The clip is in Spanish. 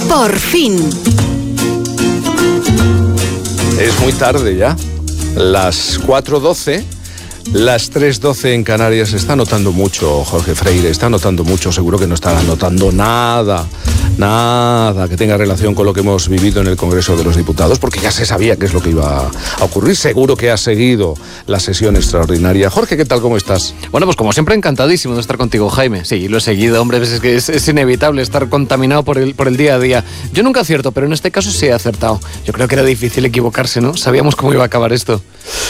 Por fin. Es muy tarde ya. Las 4:12, las 3:12 en Canarias. Está notando mucho Jorge Freire, está notando mucho. Seguro que no está notando nada que tenga relación con lo que hemos vivido en el Congreso de los Diputados, porque ya se sabía qué es lo que iba a ocurrir. Seguro que ha seguido la sesión extraordinaria. Jorge, ¿qué tal? ¿Cómo estás? Bueno, pues como siempre, encantadísimo de estar contigo, Jaime. Sí, lo he seguido, hombre, es que es inevitable estar contaminado por el día a día. Yo nunca acierto, pero en este caso sí he acertado. Yo creo que era difícil equivocarse, ¿no? Sabíamos cómo iba a acabar esto.